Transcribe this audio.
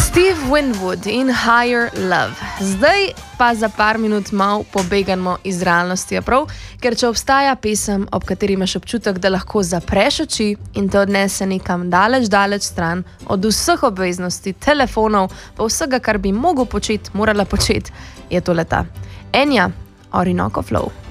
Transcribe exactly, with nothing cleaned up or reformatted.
Steve Winwood in Higher Love. Zdaj pa za par minut malo pobegamo iz realnosti, prav? Ker če obstaja pesem, ob kateri imaš občutek, da lahko zapreš oči in te odnese nekam daleč, daleč stran od vseh obveznosti, telefonov, pa vsega, kar bi mogel početi, morala početi, je to leta. Enya, Orinoco Flow.